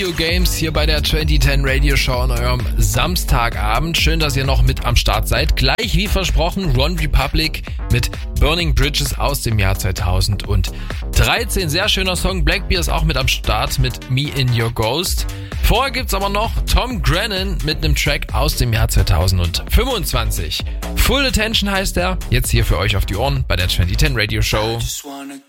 Video Games hier bei der 2010 Radio Show an eurem Samstagabend. Schön, dass ihr noch mit am Start seid. Gleich wie versprochen One Republic mit Burning Bridges aus dem Jahr 2013. Sehr schöner Song. Blackbear ist auch mit am Start mit Me in Your Ghost. Vorher gibt's aber noch Tom Grennan mit einem Track aus dem Jahr 2025. Full Attention heißt er. Jetzt hier für euch auf die Ohren bei der 2010 Radio Show.